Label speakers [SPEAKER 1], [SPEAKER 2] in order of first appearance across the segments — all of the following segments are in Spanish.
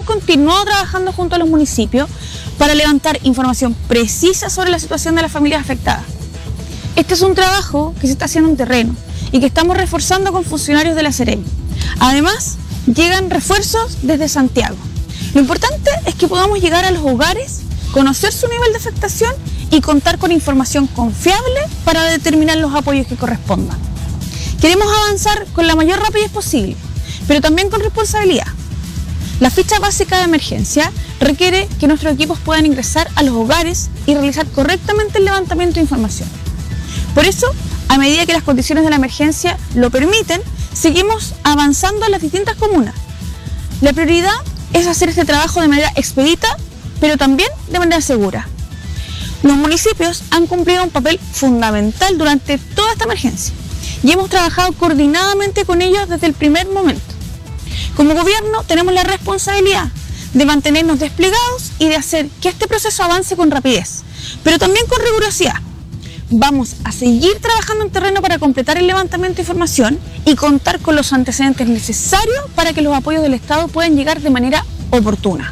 [SPEAKER 1] continuado trabajando junto a los municipios para levantar información precisa sobre la situación de las familias afectadas. Este es un trabajo que se está haciendo en terreno y que estamos reforzando con funcionarios de la Seremi. Además, llegan refuerzos desde Santiago. Lo importante es que podamos llegar a los hogares, conocer su nivel de afectación y contar con información confiable para determinar los apoyos que correspondan. Queremos avanzar con la mayor rapidez posible, pero también con responsabilidad. La ficha básica de emergencia requiere que nuestros equipos puedan ingresar a los hogares y realizar correctamente el levantamiento de información. Por eso, a medida que las condiciones de la emergencia lo permiten, seguimos avanzando en las distintas comunas. La prioridad es hacer este trabajo de manera expedita, pero también de manera segura. Los municipios han cumplido un papel fundamental durante toda esta emergencia y hemos trabajado coordinadamente con ellos desde el primer momento. Como gobierno tenemos la responsabilidad de mantenernos desplegados y de hacer que este proceso avance con rapidez, pero también con rigurosidad. Vamos a seguir trabajando en terreno para completar el levantamiento de información y contar con los antecedentes necesarios para que los apoyos del Estado puedan llegar de manera oportuna.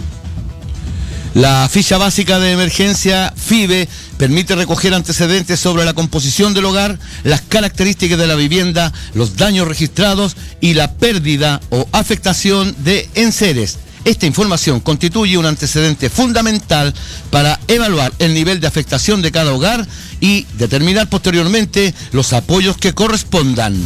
[SPEAKER 2] La ficha básica de emergencia, FIBE, permite recoger antecedentes sobre la composición del hogar, las características de la vivienda, los daños registrados y la pérdida o afectación de enseres. Esta información constituye un antecedente fundamental para evaluar el nivel de afectación de cada hogar y determinar posteriormente los apoyos que correspondan.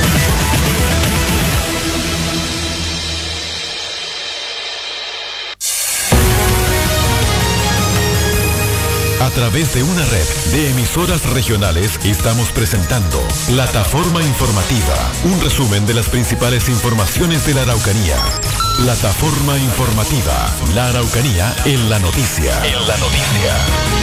[SPEAKER 3] A través de una red de emisoras regionales estamos presentando Plataforma Informativa, un resumen de las principales informaciones de la Araucanía. Plataforma Informativa, la Araucanía en la noticia.